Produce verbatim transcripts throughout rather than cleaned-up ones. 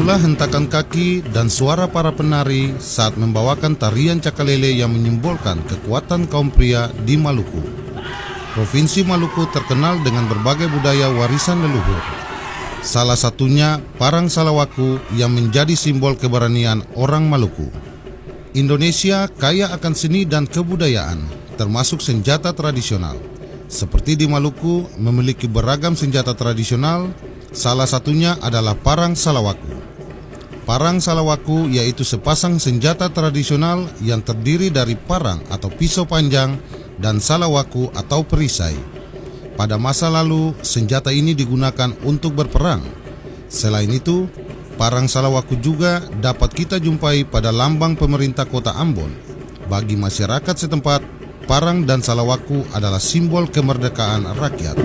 Itulah hentakan kaki dan suara para penari saat membawakan tarian Cakalele yang menyimbolkan kekuatan kaum pria di Maluku. Provinsi Maluku terkenal dengan berbagai budaya warisan leluhur. Salah satunya parang salawaku yang menjadi simbol keberanian orang Maluku. Indonesia kaya akan seni dan kebudayaan, termasuk senjata tradisional. Seperti di Maluku memiliki beragam senjata tradisional, salah satunya adalah parang salawaku. Parang salawaku yaitu sepasang senjata tradisional yang terdiri dari parang atau pisau panjang dan salawaku atau perisai. Pada masa lalu, senjata ini digunakan untuk berperang. Selain itu, parang salawaku juga dapat kita jumpai pada lambang pemerintah kota Ambon. Bagi masyarakat setempat, parang dan salawaku adalah simbol kemerdekaan rakyat.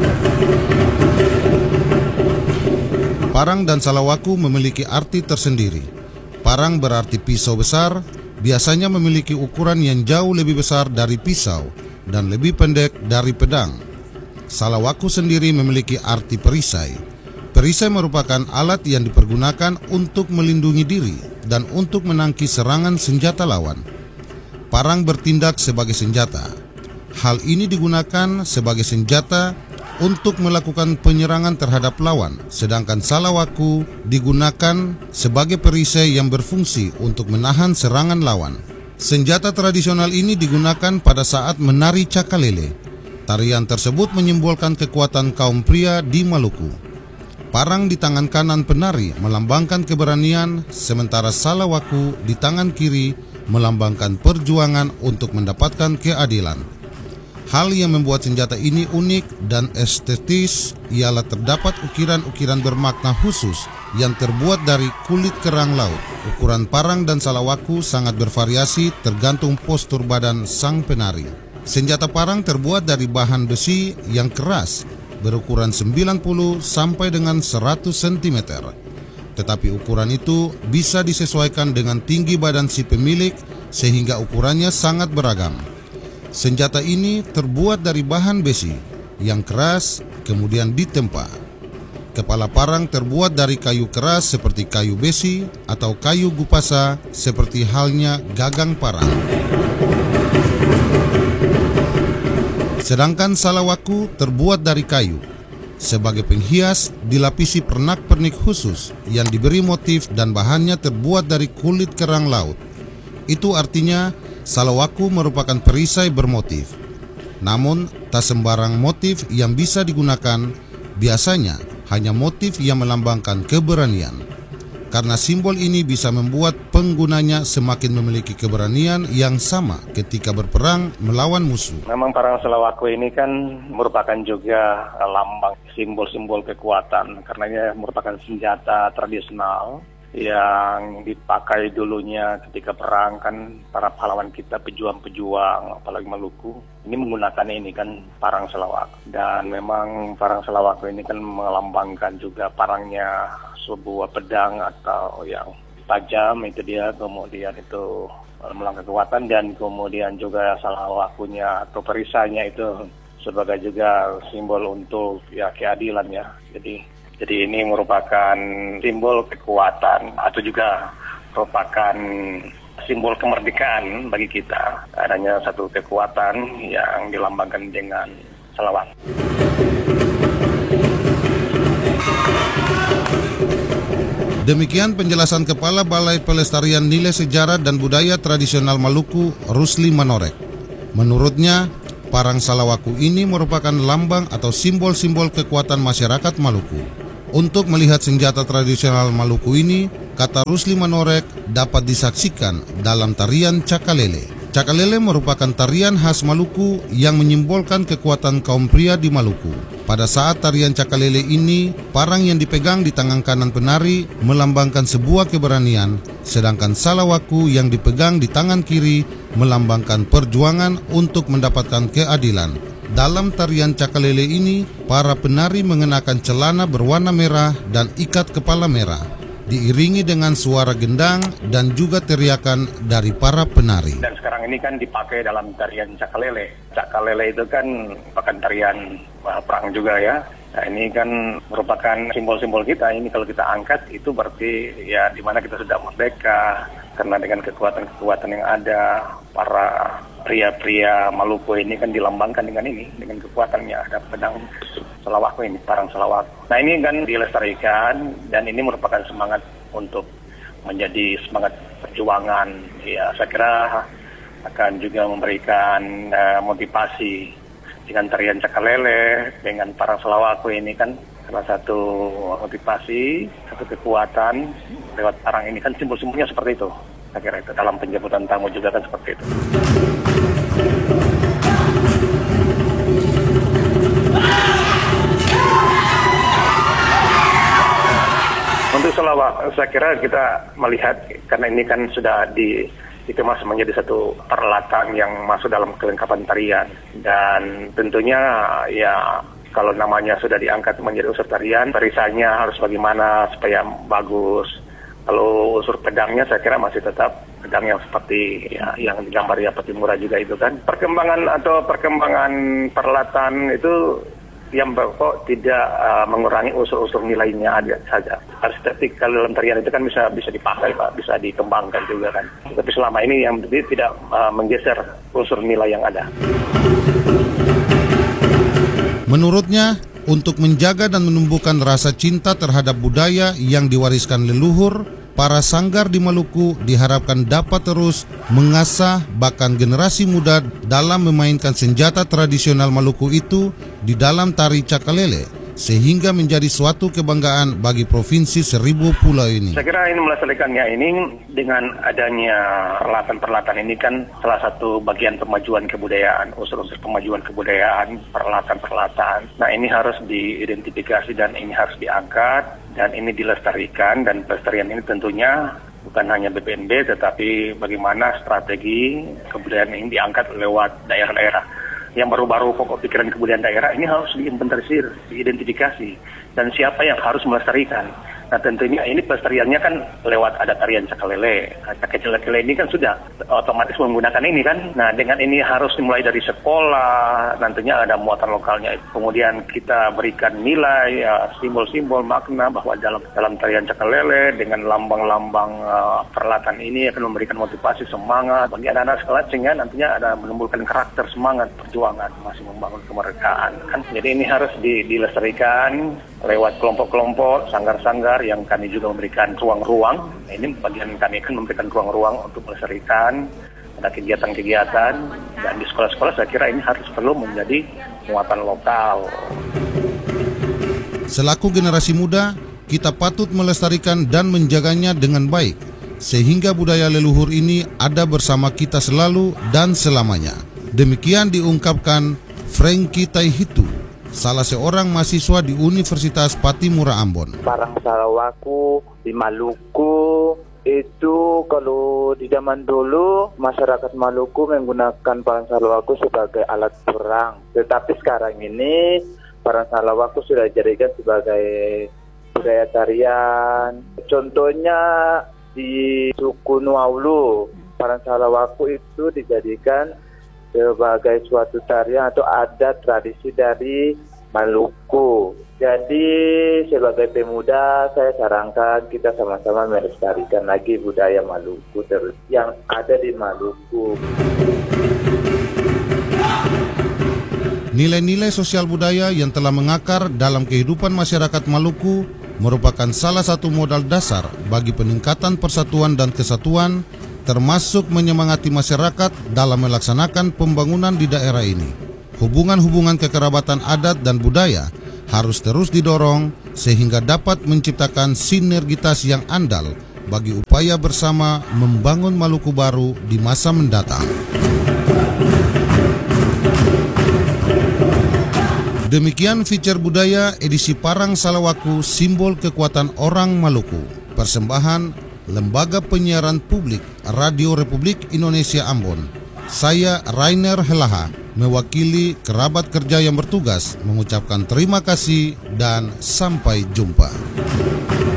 Parang dan salawaku memiliki arti tersendiri. Parang berarti pisau besar, biasanya memiliki ukuran yang jauh lebih besar dari pisau dan lebih pendek dari pedang. Salawaku sendiri memiliki arti perisai. Perisai merupakan alat yang dipergunakan untuk melindungi diri dan untuk menangkis serangan senjata lawan. Parang bertindak sebagai senjata. Hal ini digunakan sebagai senjata untuk melakukan penyerangan terhadap lawan, sedangkan salawaku digunakan sebagai perisai yang berfungsi untuk menahan serangan lawan. Senjata tradisional ini digunakan pada saat menari Cakalele. Tarian tersebut menyimbolkan kekuatan kaum pria di Maluku. Parang di tangan kanan penari melambangkan keberanian, sementara salawaku di tangan kiri melambangkan perjuangan untuk mendapatkan keadilan. Hal yang membuat senjata ini unik dan estetis ialah terdapat ukiran-ukiran bermakna khusus yang terbuat dari kulit kerang laut. Ukuran parang dan salawaku sangat bervariasi tergantung postur badan sang penari. Senjata parang terbuat dari bahan besi yang keras, berukuran sembilan puluh sampai dengan seratus sentimeter. Tetapi ukuran itu bisa disesuaikan dengan tinggi badan si pemilik sehingga ukurannya sangat beragam. Senjata ini terbuat dari bahan besi yang keras kemudian ditempa. Kepala parang terbuat dari kayu keras seperti kayu besi atau kayu gupasa seperti halnya gagang parang. Sedangkan salawaku terbuat dari kayu. Sebagai penghias dilapisi pernak-pernik khusus yang diberi motif dan bahannya terbuat dari kulit kerang laut. Itu artinya salawaku merupakan perisai bermotif. Namun, tak sembarang motif yang bisa digunakan, biasanya hanya motif yang melambangkan keberanian. Karena simbol ini bisa membuat penggunanya semakin memiliki keberanian yang sama ketika berperang melawan musuh. Memang parang salawaku ini kan merupakan juga lambang simbol-simbol kekuatan, karena merupakan senjata tradisional yang dipakai dulunya ketika perang. Kan para pahlawan kita, pejuang-pejuang apalagi Maluku ini menggunakan ini kan parang salawaku. Dan memang parang salawaku ini kan melambangkan juga parangnya sebuah pedang atau yang tajam, itu dia. Kemudian itu melambangkan kekuatan, dan kemudian juga salawakunya atau perisainya itu sebagai juga simbol untuk ya keadilan ya. Jadi Jadi ini merupakan simbol kekuatan atau juga merupakan simbol kemerdekaan bagi kita. Adanya satu kekuatan yang dilambangkan dengan salawat. Demikian penjelasan Kepala Balai Pelestarian Nilai Sejarah dan Budaya Tradisional Maluku, Rusli Manorek. Menurutnya, parang salawaku ini merupakan lambang atau simbol-simbol kekuatan masyarakat Maluku. Untuk melihat senjata tradisional Maluku ini, kata Rusli Manorek, dapat disaksikan dalam tarian Cakalele. Cakalele merupakan tarian khas Maluku yang menyimbolkan kekuatan kaum pria di Maluku. Pada saat tarian Cakalele ini, parang yang dipegang di tangan kanan penari melambangkan sebuah keberanian, sedangkan salawaku yang dipegang di tangan kiri melambangkan perjuangan untuk mendapatkan keadilan. Dalam tarian Cakalele ini, para penari mengenakan celana berwarna merah dan ikat kepala merah, diiringi dengan suara gendang dan juga teriakan dari para penari. Dan sekarang ini kan dipakai dalam tarian Cakalele. Cakalele itu kan merupakan tarian perang juga ya. Nah ini kan merupakan simbol-simbol kita. Ini kalau kita angkat itu berarti ya di mana kita sudah merdeka. Karena dengan kekuatan-kekuatan yang ada, para pria-pria Maluku ini kan dilambangkan dengan ini, dengan kekuatannya. Ada pedang Salawaku ini, parang Salawaku. Nah ini kan dilestarikan dan ini merupakan semangat untuk menjadi semangat perjuangan. Ya saya kira akan juga memberikan uh, motivasi dengan tarian Cakalele, dengan parang Salawaku ini kan salah satu motivasi, satu kekuatan lewat parang ini kan simbol-simbolnya seperti itu. Saya kira itu dalam penjemputan tamu juga kan seperti itu. Untuk Salawak, saya kira kita melihat karena ini kan sudah di dikemas menjadi satu peralatan yang masuk dalam kelengkapan tarian dan tentunya ya kalau namanya sudah diangkat menjadi unsur tarian, barisannya harus bagaimana supaya bagus. Kalau unsur pedangnya saya kira masih tetap pedang yang seperti ya, yang digambar ya Patimura juga itu kan. Perkembangan atau perkembangan peralatan itu yang pokok tidak uh, mengurangi unsur-unsur nilainya ada saja. Estetik kalau dalam tarian itu kan bisa bisa dipakai Pak, bisa dikembangkan juga kan. Tapi selama ini yang tidak uh, menggeser unsur nilai yang ada. Menurutnya, untuk menjaga dan menumbuhkan rasa cinta terhadap budaya yang diwariskan leluhur, para sanggar di Maluku diharapkan dapat terus mengasah bahkan generasi muda dalam memainkan senjata tradisional Maluku itu di dalam tari Cakalele, sehingga menjadi suatu kebanggaan bagi Provinsi Seribu Pulau ini. Saya kira ini melestarikannya ini dengan adanya peralatan-peralatan ini kan salah satu bagian pemajuan kebudayaan, unsur-unsur pemajuan kebudayaan, peralatan-peralatan. Nah ini harus diidentifikasi dan ini harus diangkat dan ini dilestarikan, dan pelestarian ini tentunya bukan hanya B P N B tetapi bagaimana strategi kebudayaan ini diangkat lewat daerah-daerah. Yang baru-baru pokok pikiran kebudayaan daerah ini harus diinventarisir, diidentifikasi, dan siapa yang harus melestarikan. Nah tentunya ini pelestariannya kan lewat ada tarian Cakalele. Nah, Cakalele ini kan sudah otomatis menggunakan ini kan. Nah dengan ini harus dimulai dari sekolah, nantinya ada muatan lokalnya. Kemudian kita berikan nilai, ya, simbol-simbol makna bahwa dalam dalam tarian Cakalele dengan lambang-lambang uh, peralatan ini akan memberikan motivasi semangat bagi anak-anak sekolah sehingga nantinya ada menimbulkan karakter semangat perjuangan masih membangun kemerdekaan kan. Jadi ini harus di, dilestarikan lewat kelompok-kelompok, sanggar-sanggar yang kami juga memberikan ruang-ruang. Nah, ini bagian kami kan memberikan ruang-ruang untuk melestarikan, ada kegiatan-kegiatan, dan di sekolah-sekolah saya kira ini harus perlu menjadi muatan lokal. Selaku generasi muda, kita patut melestarikan dan menjaganya dengan baik, sehingga budaya leluhur ini ada bersama kita selalu dan selamanya. Demikian diungkapkan Frankie Taihitu, salah seorang mahasiswa di Universitas Patimura Ambon. Parang Salawaku di Maluku itu kalau di zaman dulu masyarakat Maluku menggunakan parang Salawaku sebagai alat perang. Tetapi sekarang ini parang Salawaku sudah dijadikan sebagai budaya tarian. Contohnya di suku Nuaulu, parang Salawaku itu dijadikan sebagai suatu tarian atau adat tradisi dari Maluku. Jadi sebagai pemuda saya sarankan kita sama-sama melestarikan lagi budaya Maluku terus yang ada di Maluku. Nilai-nilai sosial budaya yang telah mengakar dalam kehidupan masyarakat Maluku merupakan salah satu modal dasar bagi peningkatan persatuan dan kesatuan, termasuk menyemangati masyarakat dalam melaksanakan pembangunan di daerah ini. Hubungan-hubungan kekerabatan adat dan budaya harus terus didorong sehingga dapat menciptakan sinergitas yang andal bagi upaya bersama membangun Maluku baru di masa mendatang. Demikian feature budaya edisi Parang Salawaku, simbol kekuatan orang Maluku. Persembahan Lembaga Penyiaran Publik Radio Republik Indonesia Ambon. Saya Rainer Helaha, mewakili kerabat kerja yang bertugas, mengucapkan terima kasih dan sampai jumpa.